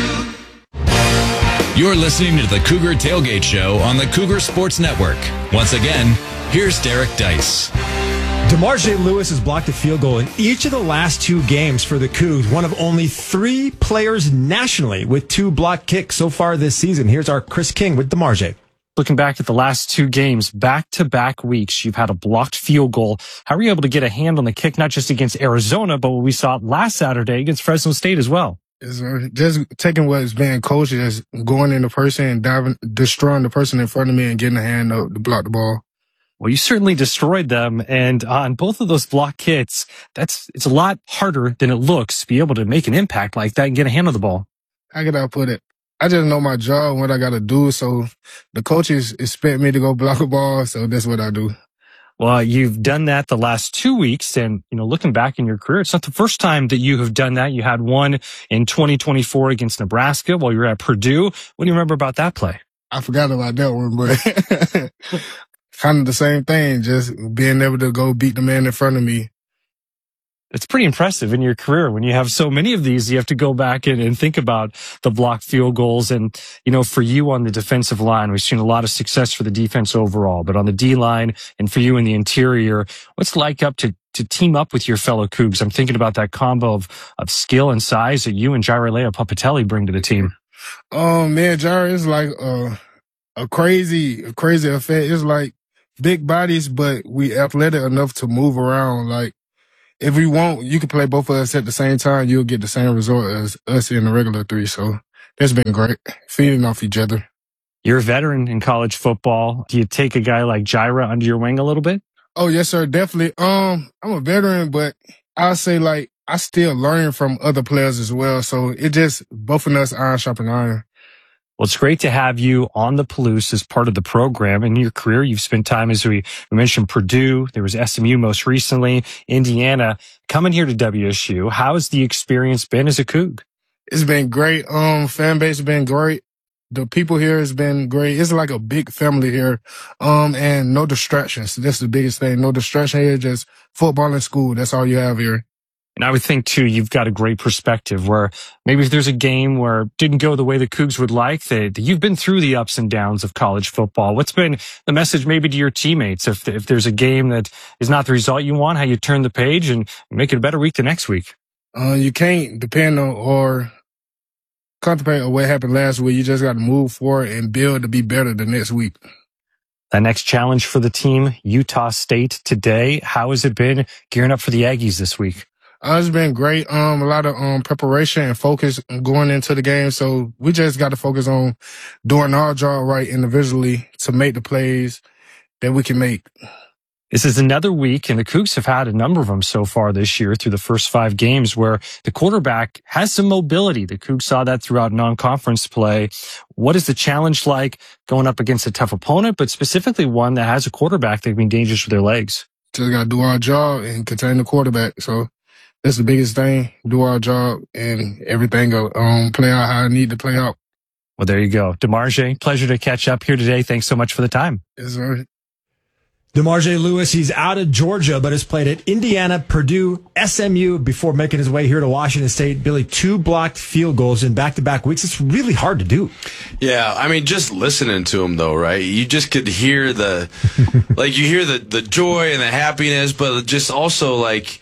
You're listening to the Cougar Tailgate Show on the Cougar Sports Network. Once again, here's Derek Dice. DeMarge Lewis has blocked a field goal in each of the last 2 games for the Cougs, one of only 3 players nationally with 2 blocked kicks so far this season. Here's our Chris King with DeMarge. Looking back at the last 2 games, back-to-back weeks, you've had a blocked field goal. How were you able to get a hand on the kick, not just against Arizona, but what we saw last Saturday against Fresno State as well? It's just taking what's being coached, just going in the person and destroying the person in front of me and getting a hand up to block the ball. Well, you certainly destroyed them. And on both of those block kicks, it's a lot harder than it looks to be able to make an impact like that and get a hand on the ball. How could I put it? I just know my job and what I got to do. So the coaches expect me to go block a ball. So that's what I do. Well, you've done that the last 2 weeks, and looking back in your career, it's not the first time that you have done that. You had one in 2024 against Nebraska while you were at Purdue. What do you remember about that play? I forgot about that one, but kind of the same thing, just being able to go beat the man in front of me. It's pretty impressive in your career when you have so many of these. You have to go back and think about the blocked field goals. And, for you on the defensive line, we've seen a lot of success for the defense overall, but on the D line and for you in the interior, what's it like to team up with your fellow Cougs? I'm thinking about that combo of skill and size that you and Jairalea Papatelli bring to the team. Man, Jair is like a crazy effect. It's like big bodies, but we athletic enough to move around. Like, if we want, you can play both of us at the same time. You'll get the same result as us in the regular 3. So that's been great, feeding off each other. You're a veteran in college football. Do you take a guy like Jaira under your wing a little bit? Oh, yes, sir. Definitely. I'm a veteran, but I'll say like I still learn from other players as well. So it just both of us iron sharpen iron. Well, it's great to have you on the Palouse as part of the program. In your career, you've spent time, as we mentioned, Purdue. There was SMU most recently, Indiana. Coming here to WSU, how has the experience been as a Coug? It's been great. Fan base has been great. The people here has been great. It's like a big family here. And no distractions. That's the biggest thing. No distraction here, just football and school. That's all you have here. And I would think, too, you've got a great perspective where maybe if there's a game where it didn't go the way the Cougs would like, that you've been through the ups and downs of college football. What's been the message maybe to your teammates if there's a game that is not the result you want, how you turn the page and make it a better week the next week? You can't depend on or contemplate on what happened last week. You just got to move forward and build to be better the next week. That next challenge for the team, Utah State today. How has it been gearing up for the Aggies this week? It's been great. A lot of preparation and focus going into the game. So we just got to focus on doing our job right individually to make the plays that we can make. This is another week, and the Cougs have had a number of them so far this year through the first 5 games where the quarterback has some mobility. The Cougs saw that throughout non-conference play. What is the challenge like going up against a tough opponent, but specifically one that has a quarterback that can be dangerous with their legs? Just got to do our job and contain the quarterback. So that's the biggest thing. Do our job and everything go play out how I need to play out. Well, there you go. DeMarge, pleasure to catch up here today. Thanks so much for the time. Yes, sir. DeMarge Lewis, he's out of Georgia, but has played at Indiana, Purdue, SMU before making his way here to Washington State. Billy, 2 blocked field goals in back-to-back weeks. It's really hard to do. Yeah, I mean, just listening to him, though, right? You just could hear you hear the joy and the happiness, but just also, like,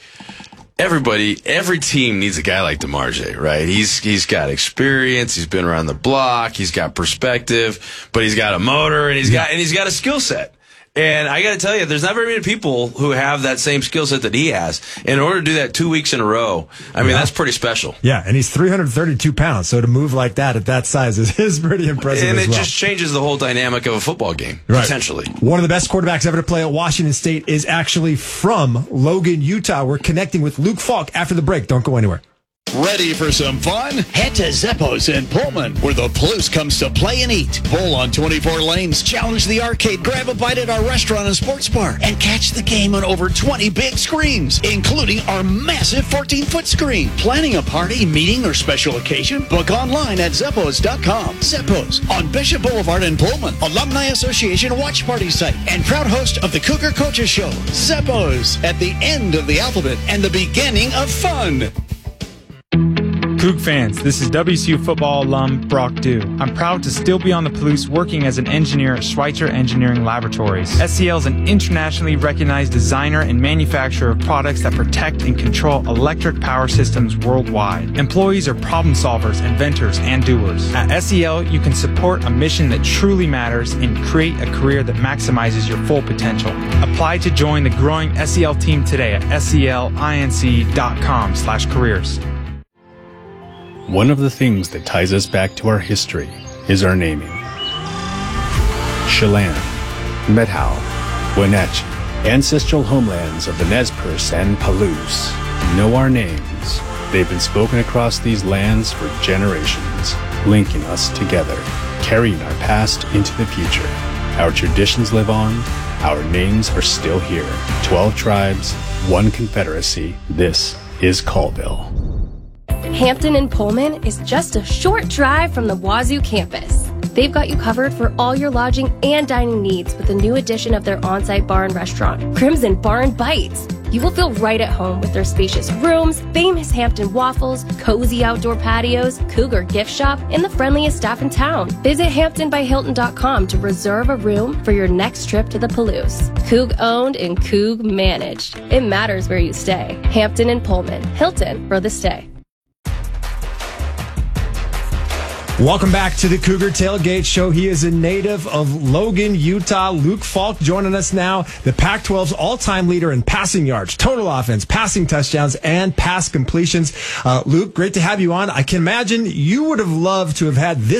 every team needs a guy like DeMarge, right? He's got experience, he's been around the block, he's got perspective, but he's got a motor and he's got a skill set. And I got to tell you, there's not very many people who have that same skill set that he has. In order to do that 2 weeks in a row, I mean, that's pretty special. Yeah, and he's 332 pounds, so to move like that at that size is pretty impressive. And as it well. just changes the whole dynamic of a football game, potentially. One of the best quarterbacks ever to play at Washington State is actually from Logan, Utah. We're connecting with Luke Falk after the break. Don't go anywhere. Ready for some fun? Head to Zeppo's in Pullman, where the Palouse comes to play and eat. Bowl on 24 lanes, challenge the arcade, grab a bite at our restaurant and sports bar, and catch the game on over 20 big screens, including our massive 14-foot screen. Planning a party, meeting, or special occasion? Book online at Zeppos.com. Zeppo's on Bishop Boulevard in Pullman, Alumni Association watch party site, and proud host of the Cougar Coaches Show. Zeppo's, at the end of the alphabet and the beginning of fun. Coug fans, this is WSU football alum Brock Dew. I'm proud to still be on the Palouse working as an engineer at Schweitzer Engineering Laboratories. SEL is an internationally recognized designer and manufacturer of products that protect and control electric power systems worldwide. Employees are problem solvers, inventors, and doers. At SEL, you can support a mission that truly matters and create a career that maximizes your full potential. Apply to join the growing SEL team today at selinc.com/careers. One of the things that ties us back to our history is our naming. Chelan, Methow, Wenatchee, ancestral homelands of the Nez Perce and Palouse, know our names. They've been spoken across these lands for generations, linking us together, carrying our past into the future. Our traditions live on, our names are still here. 12 tribes, 1 confederacy. This is Colville. Hampton and Pullman is just a short drive from the Wazoo campus. They've got you covered for all your lodging and dining needs with the new addition of their on-site bar and restaurant, Crimson Bar and Bites. You will feel right at home with their spacious rooms, famous Hampton waffles, cozy outdoor patios, Cougar gift shop, and the friendliest staff in town. Visit HamptonByHilton.com to reserve a room for your next trip to the Palouse. Coug owned and Coug managed. It matters where you stay. Hampton and Pullman. Hilton for the stay. Welcome back to the Cougar Tailgate Show. He is a native of Logan, Utah. Luke Falk joining us now, the Pac-12's all-time leader in passing yards, total offense, passing touchdowns, and pass completions. Luke, great to have you on. I can imagine you would have loved to have had this